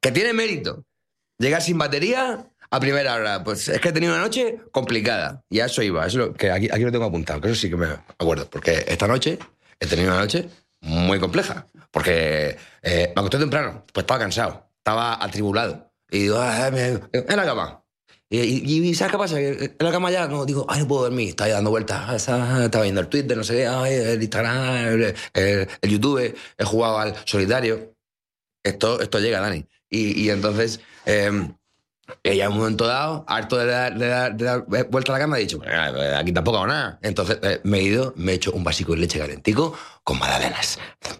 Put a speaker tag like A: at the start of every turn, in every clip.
A: Que tiene mérito. Llegar sin batería a primera hora. Pues es que he tenido una noche complicada. Y a eso iba. Eso es lo que aquí lo tengo apuntado, que eso sí que me acuerdo. Porque esta noche he tenido una noche muy compleja. Porque me acosté temprano. Pues estaba cansado. Estaba atribulado. Y digo, en la cama. Y ¿sabes qué pasa? En la cama ya no digo, no puedo dormir. Estaba ahí dando vueltas. Estaba viendo el Twitter, no sé qué, el Instagram, el YouTube. He jugado al solitario. Esto llega, Dani. Y entonces, ella en un momento dado, harto de dar vuelta a la cama, ha dicho, aquí tampoco hago nada. Entonces me he ido, me he hecho un vasico de leche calentico con magdalenas.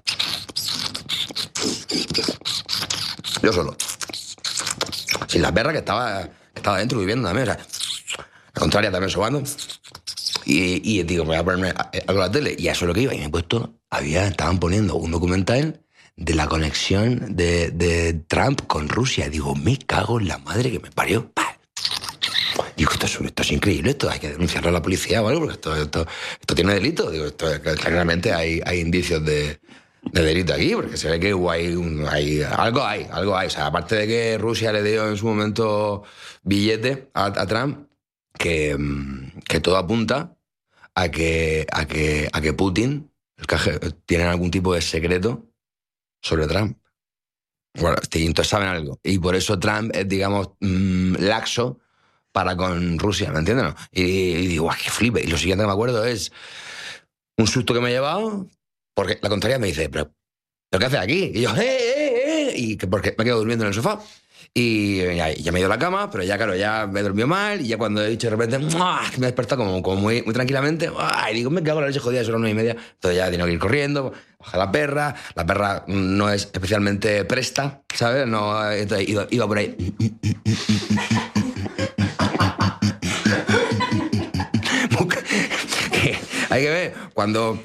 A: Yo solo. Sin la perra que estaba dentro viviendo también. O sea, la contraria también sobando. Y digo, me voy a ponerme algo a la tele. Y a eso es lo que iba. Y me he puesto, estaban poniendo un documental de la conexión de Trump con Rusia. Digo, me cago en la madre que me parió. ¡Pah! Digo, esto es increíble, esto hay que denunciarlo a la policía o algo, porque esto tiene delito. Digo, claramente hay indicios de delito aquí, porque se ve que algo hay. O sea, aparte de que Rusia le dio en su momento billete a Trump, que todo apunta a que Putin tienen algún tipo de secreto sobre Trump. Bueno, entonces saben algo. Y por eso Trump es, digamos, laxo para con Rusia, ¿me entiendes? ¿No? Y digo, ¡qué flipe! Y lo siguiente que me acuerdo es un susto que me he llevado, porque la contraria me dice, ¿pero qué haces aquí? Y yo, y porque me quedo durmiendo en el sofá. Y ya me he ido a la cama, pero ya, claro, ya me he dormido mal. Y ya cuando he dicho de repente, que me he despertado como muy tranquilamente. Y digo, me cago en la leche jodida, son las 9:30. Entonces ya he tenido que ir corriendo, bajar la perra. La perra no es especialmente presta, ¿sabes? No, entonces iba por ahí. Hay que ver, cuando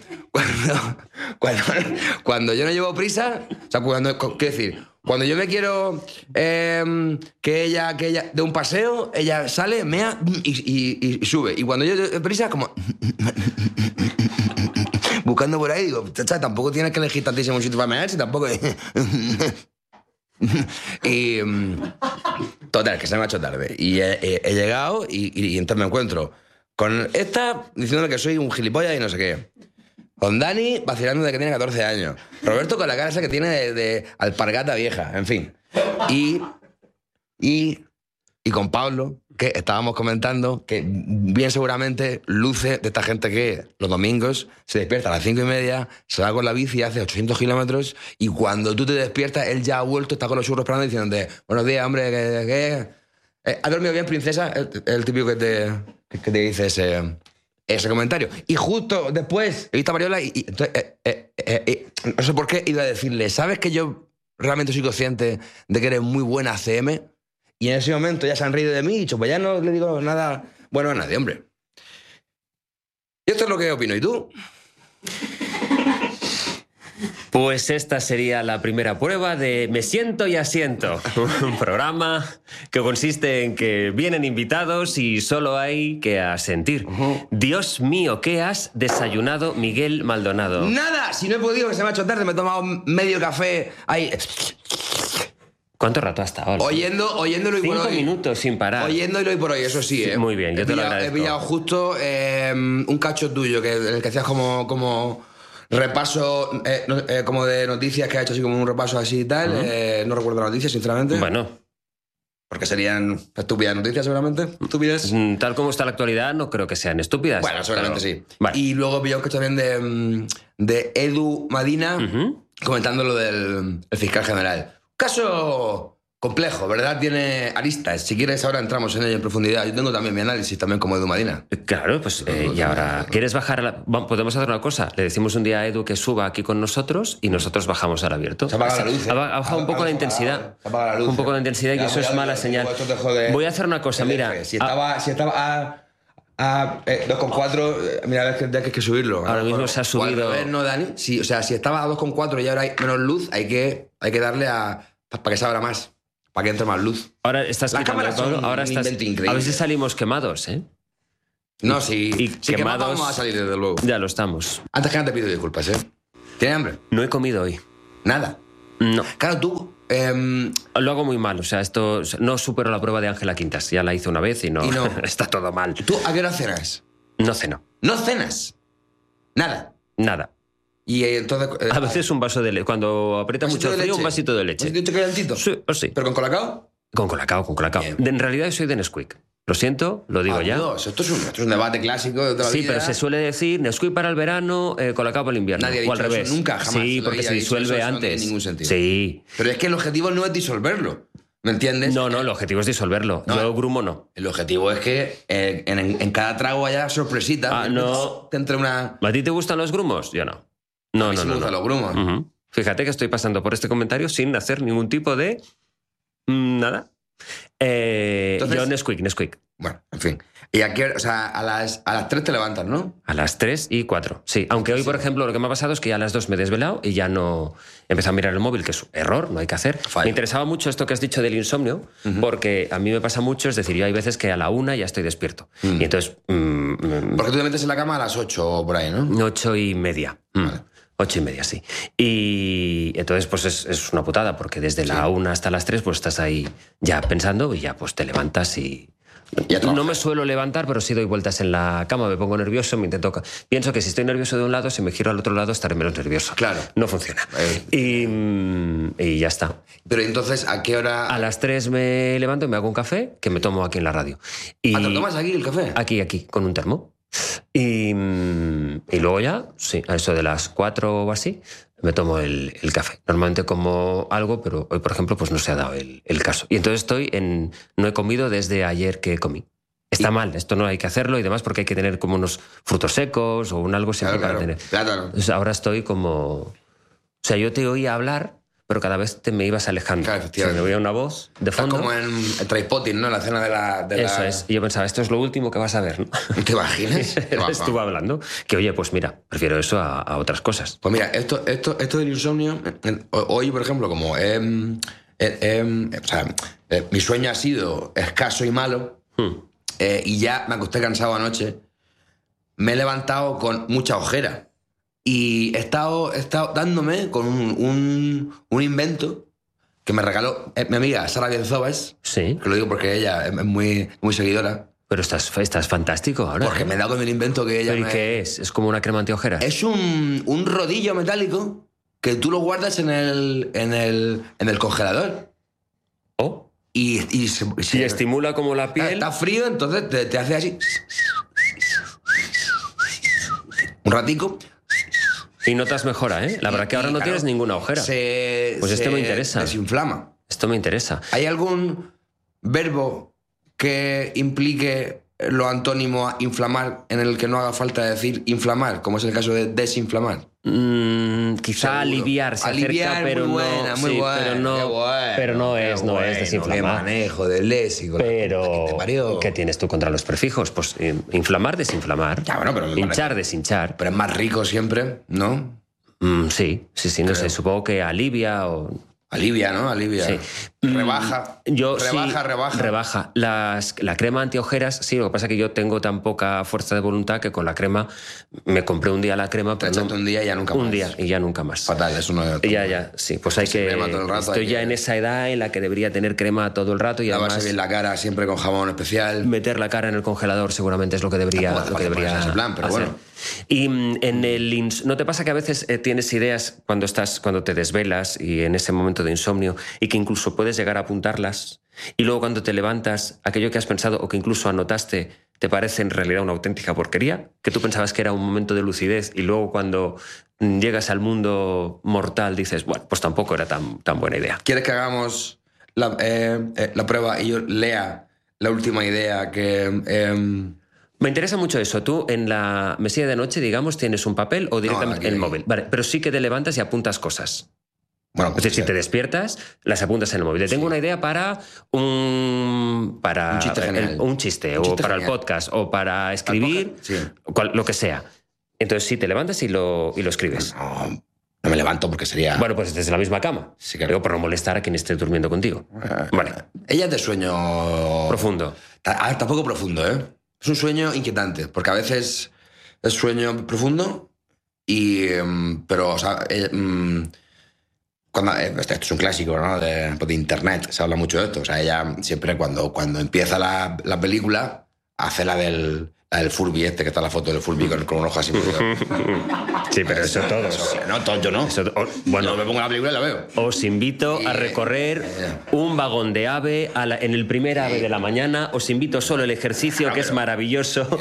A: yo no llevo prisa, o sea, quiero decir, cuando yo me quiero que ella de un paseo, ella sale, mea y sube. Y cuando yo de prisa, como buscando por ahí, digo, chacha, tampoco tienes que elegir tantísimo sitio para mear, si tampoco. Y total, que se me ha hecho tarde. Y he llegado y entonces me encuentro con esta diciéndole que soy un gilipollas y no sé qué. Con Dani vacilando de que tiene 14 años. Roberto con la cara esa que tiene de alpargata vieja, en fin. Y con Pablo, que estábamos comentando que bien seguramente luce de esta gente que los domingos se despierta a las 5:30, se va con la bici, hace 800 kilómetros y cuando tú te despiertas, él ya ha vuelto, está con los churros esperando diciéndote, buenos días, hombre, ¿qué? ¿Has dormido bien, princesa? El típico que te dice ese comentario. Y justo después he visto a Mariola y no sé por qué iba a decirle, ¿sabes que yo realmente soy consciente de que eres muy buena CM? Y en ese momento ya se han reído de mí y dicho, pues ya no le digo nada bueno a nadie, hombre. Y esto es lo que opino. ¿Y tú?
B: Pues esta sería la primera prueba de Me siento y asiento, un programa que consiste en que vienen invitados y solo hay que asentir. Dios mío, ¿qué has desayunado, Miguel Maldonado?
A: ¡Nada! Si no he podido, que se me ha hecho tarde, me he tomado medio café ahí.
B: ¿Cuánto rato has estado?
A: Oyéndolo y por hoy.
B: 5 minutos sin parar.
A: Oyéndolo y por hoy, eso sí, ¿eh?
B: Muy bien, yo te lo agradezco.
A: He pillado justo un cacho tuyo, en el que hacías como repaso, como de noticias, que ha hecho así como un repaso así y tal. No recuerdo las noticias, sinceramente.
B: Bueno.
A: Porque serían estúpidas noticias, seguramente. Estúpidas.
B: Tal como está la actualidad, no creo que sean estúpidas.
A: Bueno, seguramente sí.
B: Vale.
A: Y luego he pillado un cacho también de Edu Madina comentando lo del fiscal general. Caso complejo, ¿verdad? Tiene aristas. Si quieres, ahora entramos en ello en profundidad. Yo tengo también mi análisis, también como Edu Madina.
B: Claro, pues y ahora, ¿quieres bajar? Podemos hacer una cosa. Le decimos un día a Edu que suba aquí con nosotros y nosotros bajamos al abierto.
A: Se apaga la luz.
B: Ha bajado un poco la intensidad.
A: Se apaga la luz.
B: Un poco la intensidad y eso es mala señal. Voy a hacer una cosa, mira.
A: Si estaba a 2,4, mira, a ver que hay que subirlo.
B: Ahora mismo se ha subido.
A: A ver, no, Dani. Si estaba a 2,4 y ahora hay menos luz, hay que darle para que se abra más, para que entre más luz.
B: Ahora estás
A: las cámaras son
B: ahora
A: un
B: estás
A: invento increíble.
B: A veces salimos quemados, ¿eh?
A: No, si
B: quemados
A: vamos a salir, desde luego.
B: Ya lo estamos.
A: Antes que nada te pido disculpas, ¿eh? ¿Tienes hambre?
B: No he comido hoy.
A: Nada.
B: No.
A: Claro, tú
B: Lo hago muy mal, o sea, esto no supero la prueba de Ángela Quintas. Ya la hice una vez y no. Está todo mal.
A: ¿Tú a qué hora cenas?
B: No ceno.
A: ¿No cenas? Nada.
B: Nada.
A: Y entonces...
B: A veces un vaso de leche. Cuando aprieta mucho el frío, un vasito de leche.
A: ¿Un vasito calentito?
B: Sí, sí.
A: ¿Pero con colacao?
B: Con colacao.
A: Bien.
B: En realidad soy de Nesquik. Lo siento, lo digo ya.
A: Dios, esto es un debate clásico de toda la vida.
B: Sí, pero se suele decir Nesquik para el verano, colacao para el invierno.
A: Nadie ha
B: o al
A: dicho
B: revés.
A: eso nunca, jamás.
B: Sí, porque se disuelve antes.
A: No tiene ningún sentido.
B: Sí.
A: Pero es que el objetivo no es disolverlo. ¿Me entiendes?
B: No, el objetivo es disolverlo.
A: No,
B: yo grumo no.
A: El objetivo es que en cada trago haya sorpresita.
B: No.
A: Te entre una...
B: ¿A ti te gustan los grumos? Yo no.
A: A mí sí me gustan los grumos.
B: Uh-huh. Fíjate que estoy pasando por este comentario sin hacer ningún tipo de... nada.
A: Entonces,
B: yo Nesquik.
A: Bueno, en fin. Y aquí, o sea, a las 3 te levantas, ¿no?
B: A las 3 y 4, sí. Aunque hoy, por ejemplo, lo que me ha pasado es que ya a las 2 me he desvelado y ya no... He empezado a mirar el móvil, que es un error, no hay que hacer.
A: Fallo.
B: Me interesaba mucho esto que has dicho del insomnio, porque a mí me pasa mucho, es decir, yo hay veces que a la 1 ya estoy despierto. Y entonces...
A: Porque tú te metes en la cama a las 8 o por ahí, ¿no?
B: 8:30.
A: Vale.
B: 8:30, sí. Y entonces, pues es una putada, porque desde la 1 hasta las 3, pues estás ahí ya pensando y ya pues te levantas y... No me suelo levantar, pero sí doy vueltas en la cama, me pongo nervioso, pienso que si estoy nervioso de un lado, si me giro al otro lado estaré menos nervioso.
A: Claro.
B: No funciona. Y ya está.
A: Pero entonces, ¿a qué hora...?
B: A las 3 me levanto y me hago un café, que me tomo aquí en la radio. Y
A: ¿te lo tomas aquí el café?
B: Aquí, con un termo. Y luego ya, sí, a eso de las 4 o así, me tomo el café. Normalmente como algo, pero hoy, por ejemplo, pues no se ha dado el caso. Y entonces no he comido desde ayer que comí. Está mal, esto no hay que hacerlo y demás porque hay que tener como unos frutos secos o un algo siempre para tener.
A: Claro.
B: Entonces ahora estoy como... O sea, yo te oía hablar, pero cada vez te me ibas alejando.
A: Claro, efectivamente.
B: O sea, me oía una voz de fondo.
A: Estás como en Trainspotting, ¿no? En la escena de
B: Eso es. Y yo pensaba, esto es lo último que vas a ver, ¿no?
A: ¿Te imaginas?
B: Estuve hablando. Que oye, pues mira, prefiero eso a otras cosas.
A: Pues mira, esto del insomnio, hoy, por ejemplo, como mi sueño ha sido escaso y malo, y ya me acosté cansado anoche, me he levantado con mucha ojera. Y he estado dándome con un invento que me regaló mi amiga Sara Bienzobas.
B: Sí.
A: Que lo digo porque ella es muy, muy seguidora.
B: Pero estás fantástico ahora.
A: Porque me he dado con el invento que ella
B: ¿Pero y qué es? ¿Es como una crema antiojeras?
A: Es un rodillo metálico que tú lo guardas en el congelador.
B: ¿Oh?
A: Y se
B: estimula como la piel.
A: Está frío, entonces te hace así. Un ratico.
B: Y notas mejora, ¿eh? La verdad que ahora no tienes ninguna ojera. Pues esto me interesa.
A: Desinflama.
B: Esto me interesa.
A: ¿Hay algún verbo que implique lo antónimo a inflamar en el que no haga falta decir inflamar, como es el caso de desinflamar?
B: Quizá
A: Seguro.
B: aliviar se
A: Aliviar,
B: acerca, pero
A: muy buena,
B: no.
A: muy
B: sí,
A: buena,
B: pero no es desinflamar.
A: Qué manejo del léxico.
B: Pero
A: te parió.
B: ¿qué tienes tú contra los prefijos? Pues inflamar, desinflamar.
A: Ya, bueno, pero me
B: hinchar,
A: parece.
B: deshinchar.
A: Pero es más rico siempre, ¿no?
B: Sí, no sé. Supongo que alivia o...
A: Alivia, ¿no? Alivia.
B: Sí.
A: Rebaja.
B: Rebaja. La crema antiojeras, sí, lo que pasa es que yo tengo tan poca fuerza de voluntad que con la crema me compré un día la crema,
A: Te
B: pero
A: echaste un día y ya nunca más.
B: Un día y ya nunca más.
A: Fatal, eso no es...
B: Ya, sí. Pues hay que...
A: Crema todo el rato,
B: estoy ya en esa edad en la que debería tener crema todo el rato y
A: Lavarse
B: además...
A: bien la cara siempre con jabón especial.
B: Meter la cara en el congelador seguramente es lo que debería,
A: Tampoco hace falta ponerse en ese plan, pero
B: hacer.
A: bueno.
B: Y ¿no te pasa que a veces tienes ideas cuando te desvelas y en ese momento de insomnio y que incluso puedes llegar a apuntarlas y luego cuando te levantas aquello que has pensado o que incluso anotaste te parece en realidad una auténtica porquería? Que tú pensabas que era un momento de lucidez y luego cuando llegas al mundo mortal dices, bueno, pues tampoco era tan buena idea.
A: ¿Quieres que hagamos la prueba y yo lea la última idea que...
B: Me interesa mucho eso. Tú en la mesilla de noche, digamos, tienes un papel o directamente en el móvil. Vale, pero sí que te levantas y apuntas cosas.
A: Bueno,
B: Es decir, si te despiertas, las apuntas en el móvil. Tengo una idea para un
A: chiste genial.
B: Un chiste o para
A: genial.
B: el podcast, o para escribir,
A: Sí.
B: lo que sea. Entonces sí, te levantas y lo escribes.
A: No me levanto porque sería...
B: Bueno, pues desde la misma cama.
A: Sí, claro.
B: Digo, por no molestar a quien esté durmiendo contigo. Vale.
A: Ella es de sueño...
B: Profundo.
A: Tampoco profundo, ¿eh? Es un sueño inquietante, porque a veces es sueño profundo pero, o sea, Esto es un clásico, ¿no? De internet, se habla mucho de esto. O sea, ella siempre cuando empieza la película hace la del Furby que está la foto del Furby con un ojo así.
B: Sí, pero eso todos.
A: No, yo no.
B: Bueno,
A: yo me pongo la película y la veo.
B: Os invito a recorrer un vagón de AVE en el primer AVE de la mañana. Os invito solo el ejercicio, que es maravilloso.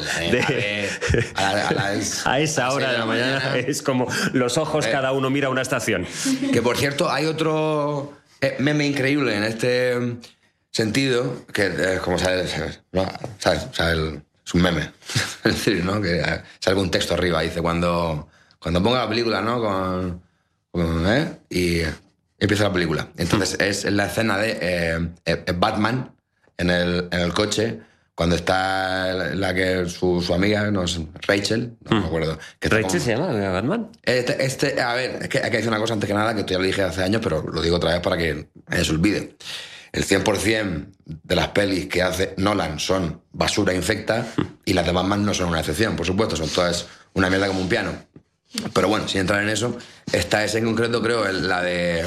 B: A esa hora de la mañana es como los ojos, cada uno mira una estación.
A: Que, por cierto, hay otro meme increíble en este sentido, que es como sabes, ¿no? Es un meme. Es decir, ¿no? Que sale un texto arriba, dice, cuando ponga la película, ¿no? Y empieza la película. Entonces es la escena de Batman en el coche, cuando está su amiga, no es Rachel, no me acuerdo.
B: ¿Rachel se llama Batman?
A: A ver, es que hay que decir una cosa antes que nada, que esto ya lo dije hace años, pero lo digo otra vez para que nadie se olvide. El 100% de las pelis que hace Nolan son basura infecta y las de Batman no son una excepción, por supuesto, son todas una mierda como un piano. Pero bueno, sin entrar en eso, esta es en concreto, creo, en la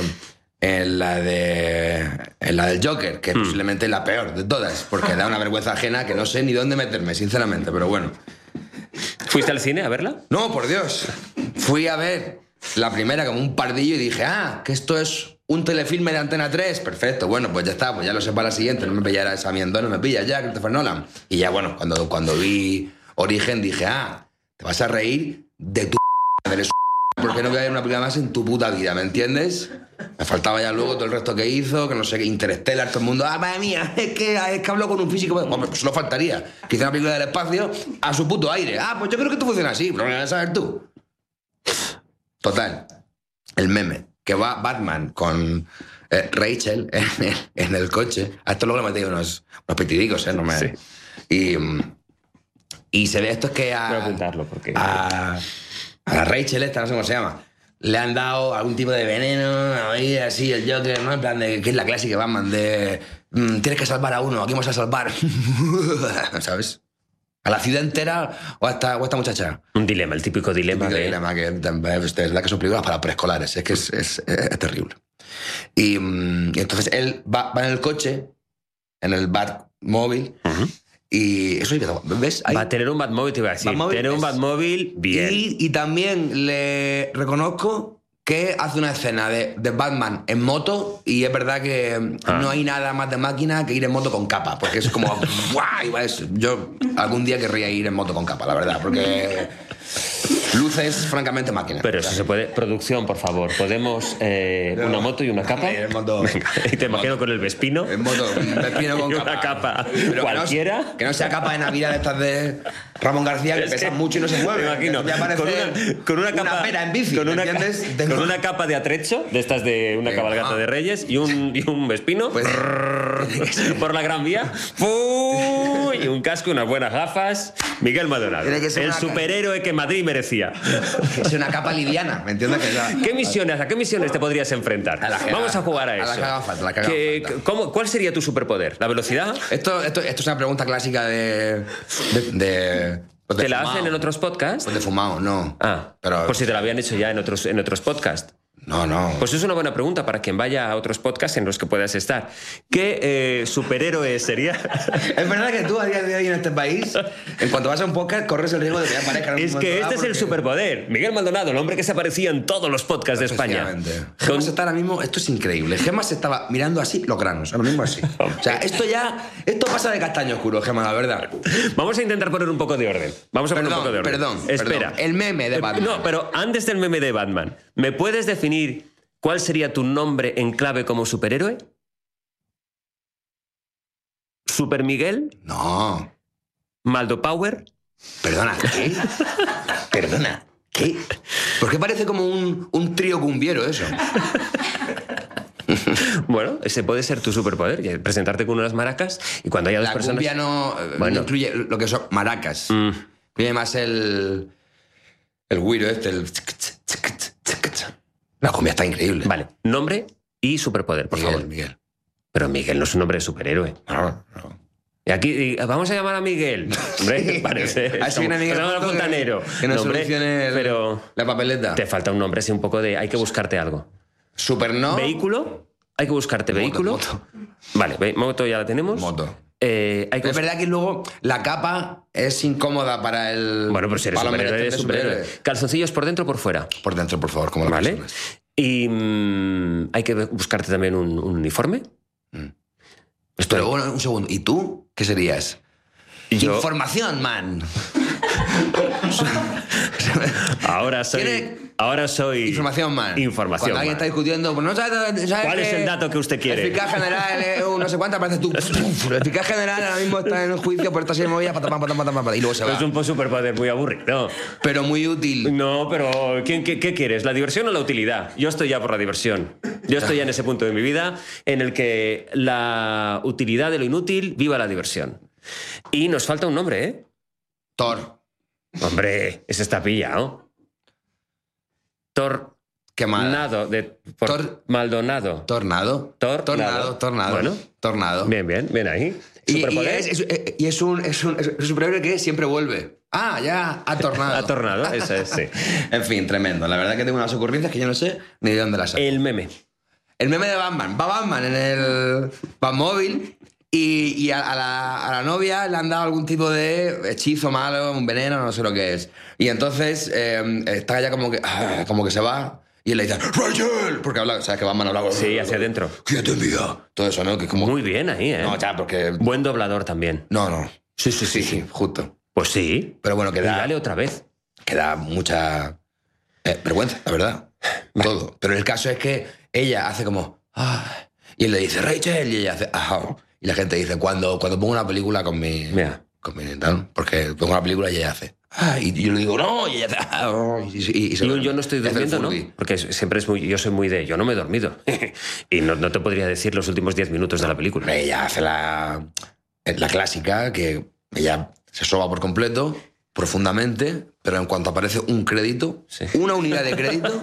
A: del Joker, que es posiblemente la peor de todas, porque da una vergüenza ajena que no sé ni dónde meterme, sinceramente, pero bueno.
B: ¿Fuiste al cine a verla?
A: No, por Dios. Fui a ver la primera como un pardillo y dije, que esto es un telefilme de Antena 3, perfecto, bueno, pues ya está, pues ya lo sé para la siguiente, no me pillará esa mierda, no me pilla ya, Christopher Nolan. Y ya, bueno, cuando vi Origen dije, te vas a reír de tu porque no voy a ver una película más en tu puta vida, ¿me entiendes? Me faltaba ya luego todo el resto que hizo, que no sé qué, Interstellar, todo el mundo, madre mía, es que habló con un físico. Bueno, pues solo faltaría que hiciera una película del espacio a su puto aire. Pues yo creo que esto funciona así, pero lo vas a saber tú. Total, el meme, que va Batman con Rachel en el coche. A esto luego le metí unos petidicos, no me... Sí. Y se ve esto es que
B: voy a apuntarlo porque...
A: a la Rachel esta, no sé cómo se llama, le han dado algún tipo de veneno, ahí así, el Joker, ¿no? En plan de, que es la clásica Batman de tienes que salvar a uno, aquí vamos a salvar, ¿sabes? ¿A la ciudad entera o a esta muchacha?
B: Un dilema, el típico dilema.
A: Dilema que es la que son películas para preescolares, es que es terrible. Y entonces él va en el coche, en el Batmóvil, y eso ¿ves?
B: Va a tener un Batmóvil, te iba a decir. Tener un Batmóvil, bien.
A: Y también le reconozco que hace una escena de Batman en moto y es verdad que no hay nada más de máquina que ir en moto con capa, porque es como... ¡guau! Yo algún día querría ir en moto con capa, la verdad, porque... luces, francamente, máquina.
B: Pero eso se puede... Producción, por favor. ¿Podemos una moto y una capa?
A: Moto,
B: venga, y te imagino con el Vespino.
A: En moto, Vespino con
B: capa. Una capa cualquiera.
A: Que no sea capa de Navidad de estas de Ramón García, que pesan mucho y no se mueve.
B: Me imagino. Con una capa...
A: Una pera en bici,
B: con una capa de atrecho, de estas de una cabalgata de Reyes, y un Vespino.
A: Pues,
B: por la Gran Vía. Y un casco, unas buenas gafas. Miguel Maldonado. El superhéroe que Madrid merecía.
A: Es una capa liviana, ¿me entiendes?
B: ¿A qué misiones te podrías enfrentar? Vamos a jugar a eso.
A: La cagafas.
B: ¿Cuál sería tu superpoder? ¿La velocidad?
A: Esto es una pregunta clásica de
B: ¿Te la hacen en otros podcasts?
A: Pues de fumado, no.
B: Pero... Por si te la habían hecho ya en otros podcasts.
A: No.
B: Pues es una buena pregunta para quien vaya a otros podcasts en los que puedas estar. ¿Qué superhéroe sería?
A: Es verdad que tú a día de hoy en este país, en cuanto vas a un podcast, corres el riesgo de que aparezca.
B: Es que este es el superpoder. Miguel Maldonado, el hombre que se aparecía en todos los podcasts de España.
A: Gemas está ahora mismo, esto es increíble. Gemas estaba mirando así los granos, ahora mismo así. O sea, esto pasa de castaño oscuro, Gemas, la verdad.
B: Vamos a intentar poner un poco de orden.
A: Perdón.
B: Espera.
A: El meme de Batman.
B: No, pero antes del meme de Batman, ¿me puedes definir cuál sería tu nombre en clave como superhéroe? ¿Super Miguel?
A: No.
B: ¿Maldo Power?
A: Perdona, ¿qué? Perdona, ¿qué? ¿Por qué parece como un trío cumbiero eso?
B: Bueno, ese puede ser tu superpoder, presentarte con unas maracas y cuando haya dos personas...
A: La cumbia no incluye lo que son maracas. Incluye más el güiro el... La cumbia está increíble.
B: Vale, nombre y superpoder, por favor.
A: Miguel.
B: Pero Miguel no es un nombre de superhéroe.
A: No.
B: Y aquí vamos a llamar a Miguel. Hombre,
A: sí.
B: parece.
A: Así viene Miguel
B: Fontanero.
A: Que nos solucione
B: pero
A: la papeleta.
B: Te falta un nombre así un poco de... Hay que buscarte algo.
A: Super no.
B: ¿Vehículo? Hay que buscarte vehículo.
A: Moto.
B: Vale, moto ya la tenemos.
A: Moto.
B: Es
A: verdad que luego la capa es incómoda para el...
B: Bueno, pero si eres
A: para los
B: superhéroe,
A: meretrices
B: eres superhéroe. ¿Calzoncillos por dentro o por fuera?
A: Por dentro, por favor, como la
B: Vale.
A: persona.
B: Y hay que buscarte también un uniforme.
A: Pero bueno, un segundo. ¿Y tú qué serías?
B: Yo-
A: Información, man.
B: Ahora soy
A: Información, man.
B: Información,
A: Cuando alguien
B: man.
A: está discutiendo, pues no sabes
B: ¿Cuál es
A: que
B: el dato que usted quiere?
A: El fiscal general, no sé cuántas, parece tú. El fiscal general ahora mismo está en un juicio por esta serie de movidas, y luego se va.
B: Es un superpoder muy aburrido.
A: Pero muy útil.
B: No, pero ¿qué quieres? ¿La diversión o la utilidad? Yo estoy ya por la diversión. Yo estoy ya en ese punto de mi vida en el que la utilidad de lo inútil viva la diversión. Y nos falta un nombre, ¿eh?
A: Thor.
B: Hombre, ese está pillado.
A: Qué mal.
B: Maldonado.
A: Tornado.
B: Tornado.
A: Bueno. Tornado.
B: Bien ahí. ¿Superpoder?
A: Y es un superhéroe que siempre vuelve. Ah, ya, ha tornado.
B: Ha tornado, eso es, sí.
A: En fin, tremendo. La verdad que tengo unas ocurrencias que yo no sé ni de dónde las saco.
B: El meme.
A: El meme de Batman. Va Batman en el Batmóvil y a la novia le han dado algún tipo de hechizo malo, un veneno, no sé lo que es. Y entonces está ya como que se va y él le dice ¡Rachel! Porque habla, ¿sabes que Batman habla?
B: Sí, hacia adentro.
A: ¿Qué te envía? Todo eso, ¿no? Que es como...
B: Muy bien ahí, ¿eh?
A: No, ya, porque...
B: Buen doblador también.
A: No.
B: Sí.
A: Justo.
B: Pues sí.
A: Pero bueno,
B: Y dale otra vez.
A: que da mucha vergüenza, la verdad. Todo. Pero el caso es que ella hace como... y él le dice, Rachel, y ella hace... Y la gente dice, cuando pongo una película con mi...
B: Mira.
A: Con mi tal, porque pongo una película y ella hace... y yo le digo, no, y ella hace... y se duerme.
B: Yo no estoy
A: Y hace el
B: durmiendo, ¿no?
A: Furby.
B: Porque siempre yo soy muy de... Yo no me he dormido. Y no te podría decir los últimos 10 minutos de la película.
A: Ella hace la clásica, que ella se soba por completo, profundamente, pero en cuanto aparece un crédito,
B: Sí.
A: una unidad de crédito...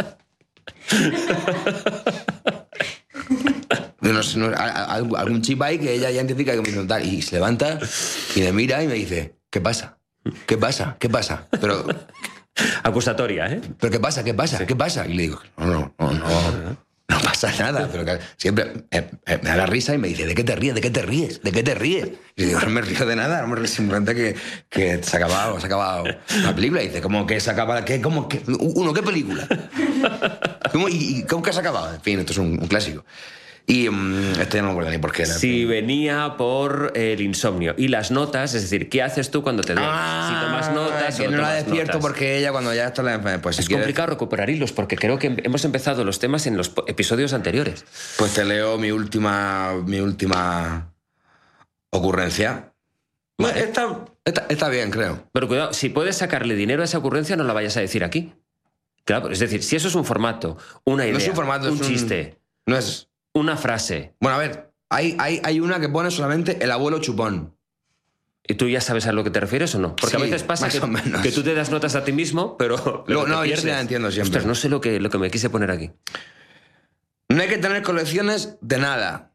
A: algún chip ahí que ella ya identifica que me dice tal, y se levanta y me mira y me dice, ¿qué pasa? ¿Qué pasa? ¿Qué pasa? Pero
B: Acusatoria, ¿eh?
A: ¿qué pasa? ¿Qué pasa? ¿Qué pasa? Y le digo, no pasa nada. Pero que siempre me da la risa y me dice, ¿de qué te ríes? ¿De qué te ríes? ¿De qué te ríes? Y digo, no me río de nada, no me río, simplemente que se ha acabado la película. Y dice, ¿cómo que se acaba? ¿Qué película? ¿Cómo que se ha acabado? En fin, esto es un clásico. Y esto ya no me acuerdo ni por qué era.
B: Si venía por el insomnio. Y las notas, es decir, ¿qué haces tú cuando te duermes? Si tomas notas
A: que
B: o
A: no la
B: tomas
A: despierto
B: notas.
A: porque ella cuando ya está pues si
B: Es
A: quieres,
B: complicado recuperar hilos porque creo que hemos empezado los temas en los episodios anteriores.
A: pues te leo mi última ocurrencia.
B: Vale.
A: Está bien, creo.
B: Pero cuidado, si puedes sacarle dinero a esa ocurrencia, no la vayas a decir aquí. Claro, es decir, si eso es un formato, una idea,
A: No es un formato,
B: un chiste,
A: No es...
B: una frase,
A: Bueno, a ver, hay una que pone solamente el abuelo chupón.
B: ¿y tú ya sabes a lo que te refieres o no? Porque
A: Sí,
B: a veces pasa
A: más o menos.
B: que tú te das notas a ti mismo, pero
A: No,
B: te
A: yo sí
B: pierdes.
A: la entiendo siempre.
B: Ostras, no sé lo que me quise poner aquí.
A: No hay que tener colecciones de nada.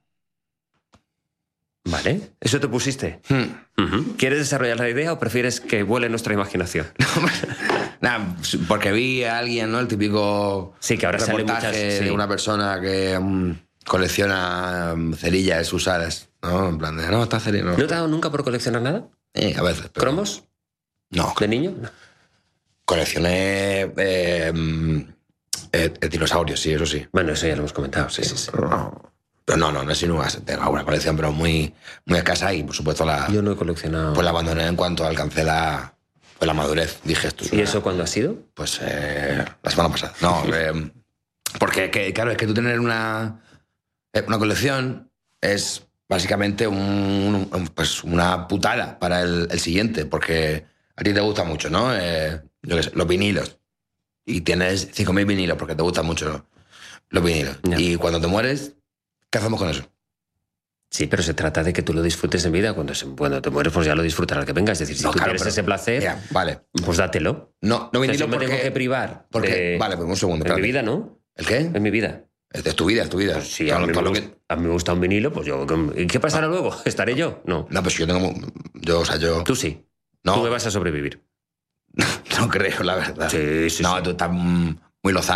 B: Vale, ¿eso te pusiste? Ujú. ¿Quieres desarrollar la idea o prefieres que vuele nuestra imaginación?
A: Nah, porque vi a alguien, ¿no? El típico
B: Sí, que ahora sale
A: reportaje
B: muchas... sí.
A: de una persona que colecciona cerillas usadas, ¿no? En plan de, no, esta cerilla no.
B: ¿No te ha dado nunca por coleccionar nada?
A: A veces. Pero...
B: ¿Cromos?
A: No,
B: ¿De niño? No.
A: coleccioné dinosaurios, sí, eso sí.
B: Bueno, eso ya lo hemos comentado, sí.
A: Pero no es sino tengo alguna colección, pero muy, muy escasa y, por supuesto,
B: Yo no he coleccionado...
A: pues la abandoné en cuanto alcancé la madurez. Dije, esto es
B: ¿Y
A: una-
B: eso cuándo ha sido?
A: Pues la semana pasada. No, porque, claro, es que tú tener una colección es básicamente pues una putada para el siguiente, porque a ti te gusta mucho, ¿no? Yo qué sé, los vinilos. Y tienes 5.000 vinilos porque te gustan mucho los vinilos.
B: Ya.
A: Y cuando te mueres, ¿qué hacemos con eso?
B: Sí, pero se trata de que tú lo disfrutes en vida. Cuando te mueres, pues ya lo disfrutarás al que venga. Es decir, si
A: No,
B: tú
A: claro,
B: tienes
A: pero-
B: ese placer,
A: Mira, vale.
B: pues dátelo.
A: No
B: O sea,
A: vinilo
B: si me tengo que privar.
A: porque vale, pues un segundo.
B: En mi
A: espérate.
B: vida, ¿no?
A: ¿El qué?
B: En mi vida.
A: Es tu vida, es tu vida.
B: Sí,
A: Todo
B: a mí,
A: lo
B: me
A: que-
B: gusta, a mí me gusta un vinilo, pues yo... ¿Y qué pasará luego? ¿Estaré yo? No.
A: No, pues yo tengo... Yo...
B: Tú sí.
A: No.
B: Tú me vas a sobrevivir.
A: No creo, la verdad.
B: Sí,
A: No,
B: sí.
A: tú estás muy lozano.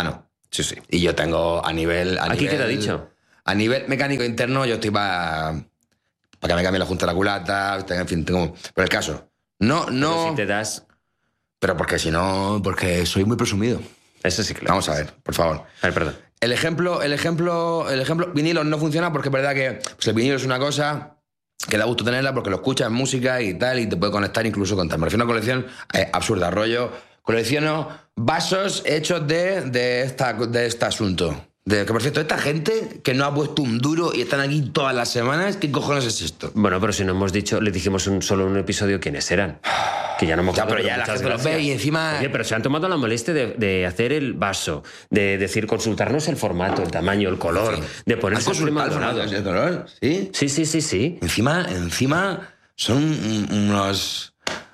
B: Sí, sí.
A: Y yo tengo a nivel...
B: ¿Aquí qué te ha dicho?
A: A nivel mecánico interno yo estoy para que me cambie la junta de la culata, en fin, tengo... Pero el caso, no...
B: Pero si te das...
A: Pero porque si no, porque soy muy presumido.
B: Eso sí que lo
A: Vamos a ver, por favor.
B: A ver, perdón.
A: El ejemplo vinilo no funciona porque es verdad que pues el vinilo es una cosa que da gusto tenerla porque lo escuchas música y tal y te puede conectar incluso con tal. Me refiero a una colección absurda, rollo. Colecciono vasos hechos de este asunto. Que por cierto, esta gente que no ha puesto un duro y están aquí todas las semanas, ¿qué cojones es esto?
B: Bueno, pero si no hemos dicho, le dijimos solo un episodio quiénes eran. Que ya no me acuerdo.
A: Ya, pero ya la gente los ve y encima...
B: Oye, pero se han tomado la molestia de hacer el vaso, de decir, consultarnos el formato, el tamaño, el color,
A: Sí.
B: de ponerse
A: ¿Has
B: el
A: consultado el color? ¿Sí?
B: Sí.
A: Encima son unos...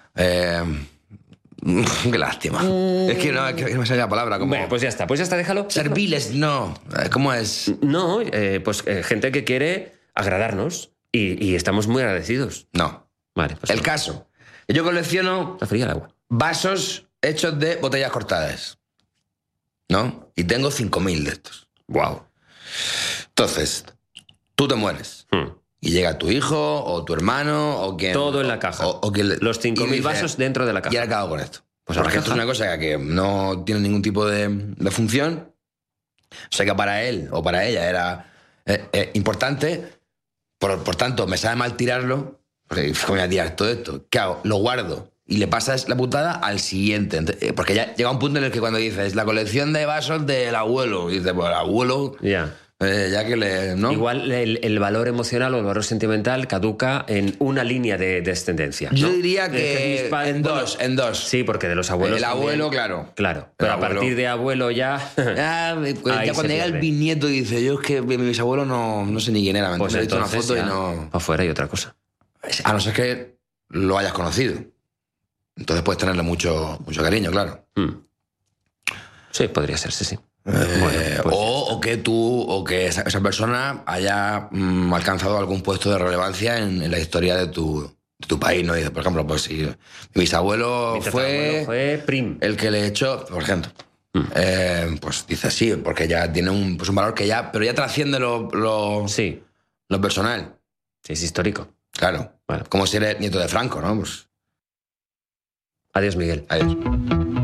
A: qué lástima. Es que no me sale la palabra. Como...
B: Bueno, pues ya está, déjalo.
A: Serviles, no. ¿Cómo es?
B: No, gente que quiere agradarnos y estamos muy agradecidos.
A: No.
B: Vale, pues
A: El
B: no.
A: caso. Yo colecciono
B: Está fría el agua.
A: vasos hechos de botellas cortadas. ¿No? Y tengo 5.000 de estos.
B: Wow.
A: Entonces, tú te mueres. Y llega tu hijo o tu hermano o quien...
B: Todo en la caja.
A: O quien
B: Los 5.000 vasos dentro de la caja.
A: Y ahora acabo con esto.
B: Pues a la
A: porque esto es
B: caja.
A: una cosa que no tiene ningún tipo de función. O sea que para él o para ella era importante. Por tanto, me sabe mal tirarlo. Porque ¿cómo voy a tirar todo esto? ¿Qué hago? Lo guardo. Y le pasas la putada al siguiente. Porque ya llega un punto en el que cuando dices la colección de vasos del abuelo. Y dices, pues el abuelo...
B: Ya.
A: ya que le... ¿no?
B: Igual el valor emocional o el valor sentimental caduca en una línea de descendencia, ¿no?
A: Yo diría que
B: mis padres-
A: en dos.
B: Sí, porque de los abuelos
A: El
B: también.
A: abuelo, claro.
B: Claro, pero
A: El
B: a partir
A: abuelo.
B: de abuelo ya...
A: Pues
B: Ahí
A: ya cuando
B: se
A: llega el
B: pierde.
A: bisnieto dice, yo es que mi bisabuelo no sé ni quién era,
B: Pues
A: he visto una
B: entonces
A: foto y
B: ya
A: no...
B: afuera hay otra cosa.
A: A no ser que lo hayas conocido. Entonces puedes tenerle mucho cariño, claro.
B: Sí, podría ser, sí.
A: O que esa persona haya alcanzado algún puesto de relevancia en la historia de tu país, ¿no? Y, por ejemplo, pues si mi bisabuelo
B: Mi tatarabuelo
A: fue
B: fue prim.
A: el que le echó, por ejemplo, pues dice sí, porque ya tiene un valor que ya, pero ya trasciende lo
B: Sí,
A: personal.
B: sí, es histórico.
A: Claro.
B: Bueno.
A: Como si eres nieto de Franco, ¿no? Pues
B: Adiós, Miguel.
A: adiós.